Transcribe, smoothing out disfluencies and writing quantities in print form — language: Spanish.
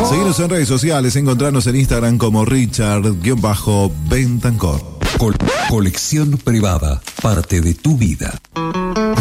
Seguinos en redes sociales, encontrarnos en Instagram como Richard-Bentancor. Colección privada, parte de tu vida.